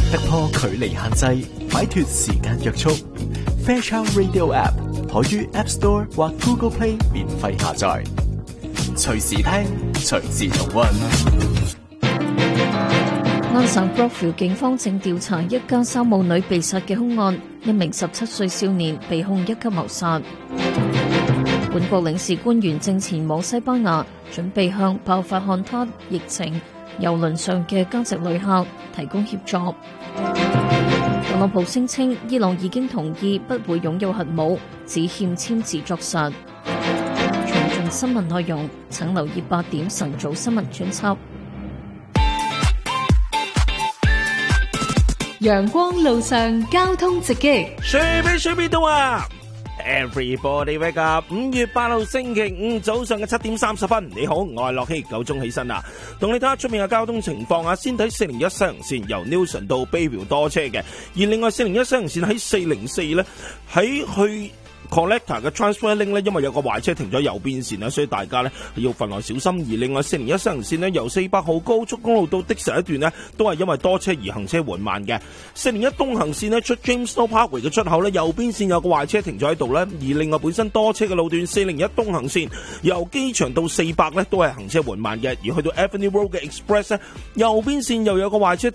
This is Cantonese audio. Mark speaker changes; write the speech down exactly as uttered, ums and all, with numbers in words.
Speaker 1: 突破距離限制，擺脫時間約束。Fairchild Radio App 可於 App Store 或 Google Play 免費下載，隨時聽，隨時重溫。
Speaker 2: 安省 Brookville 警方正調查一家三母女被殺嘅兇案，一名十七歲少年被控一級謀殺。本國領事官員正前往西班牙，準備向爆發漢他疫情郵輪上嘅加籍旅客提供協助。特朗普聲稱伊朗已經同意不會擁有核武，只欠簽字作實。詳盡新聞內容請留意八點晨早新聞專輯。
Speaker 3: 陽光路上交通直擊，
Speaker 4: 隨便隨便到啊 ！Everybody wake up！ 五月八號星期五早上嘅七點三十分，你好，我係樂希，夠鐘起身啦。同你睇下出面嘅交通情況啊，先睇四零一西行線由 Newson 到 Bayview 多車嘅，而另外四零一西行線喺四零四咧喺去Collector 嘅 Transfer Link 咧，因為有個壞車停咗右邊線啦，所以大家咧要分外小心。而另外四零一西行線咧，由四百號高速公路到的士一段咧，都係因為多車而行車緩慢嘅。四零一東行線咧出 Jamestown Parkway 嘅出口咧，右邊線有個壞車停咗喺度咧，而另外本身多車嘅路段四零一東行線由機場到四百咧都係行車緩慢嘅，而去到 Avenue Road 嘅 Express 咧，右邊線又有個壞車。